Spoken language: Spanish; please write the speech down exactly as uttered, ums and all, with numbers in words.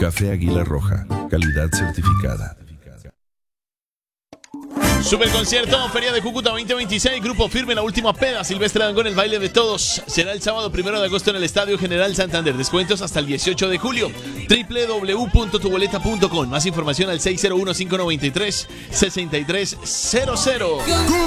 Café Águila Roja, calidad certificada. Superconcierto, Feria de Cúcuta veinte veintiséis, Grupo Firme, La Última Peda, Silvestre Dangond, El Baile de Todos. Será el sábado primero de agosto en el Estadio General Santander. Descuentos hasta el dieciocho de julio. doble u doble u doble u punto tu boleta punto com. Más información al seis cero uno, cinco nueve tres, seis tres cero cero.